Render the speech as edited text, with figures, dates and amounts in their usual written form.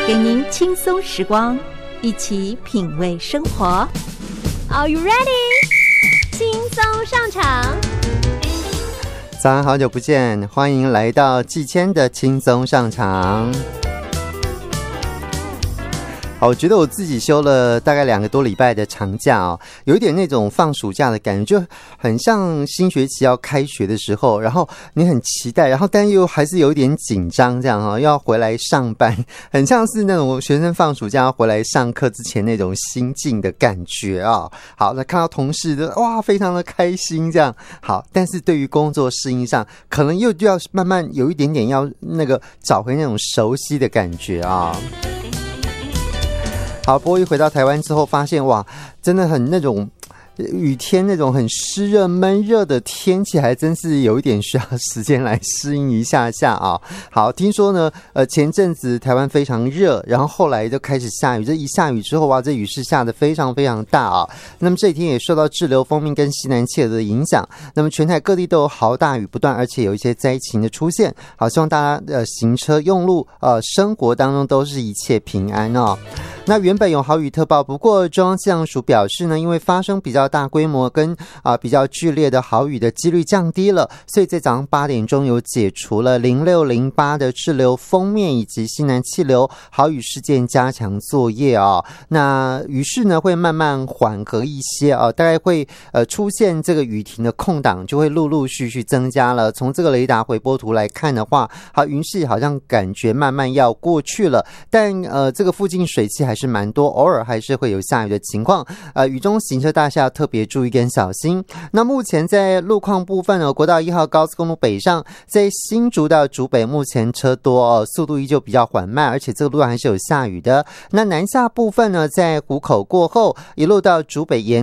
给您轻松时光，一起品味生活。 Are you ready？ 轻松上场。 早安，好久不见，欢迎来到季谦的轻松上场。好，我觉得我自己休了大概2个多礼拜的长假哦，有一点那种放暑假的感觉，就很像新学期要开学的时候，然后你很期待，然后但又还是有一点紧张，这样哦，要回来上班，很像是那种学生放暑假要回来上课之前那种心境的感觉啊。好，那看到同事的哇，非常的开心这样。好，但是对于工作适应上，可能又要慢慢有一点点要那个找回那种熟悉的感觉啊。好，不过一回到台湾之后，发现哇，真的很那种雨天那种很湿热闷热的天气，还真是有一点需要时间来适应一下下啊。好，听说呢前阵子台湾非常热，然后后来就开始下雨，这一下雨之后哇，这雨势下得非常非常大啊。那么这几天也受到滞留锋面跟西南气流的影响，那么全台各地都有豪大雨不断，而且有一些灾情的出现。好，希望大家行车用路生活当中都是一切平安哦。那原本有豪雨特报，不过中央气象署表示呢，因为发生比较大规模跟比较剧烈的豪雨的几率降低了，所以在早上8点钟有解除了0608的滞留锋面以及西南气流豪雨事件加强作业啊。那于是呢会慢慢缓和一些啊，大概会出现这个雨停的空档就会陆陆续续增加了。从这个雷达回波图来看的话，好，云系好像感觉慢慢要过去了，但这个附近水汽还是蛮多，偶尔还是会有下雨的情况，雨中行车大家特别注意跟小心。那目前在路况部分呢，国道1号高速公路北上，在新竹到竹北目前车多速度依旧比较缓慢，而且这个路段还是有下雨的。那南下部分呢，在湖口过后一路到竹北沿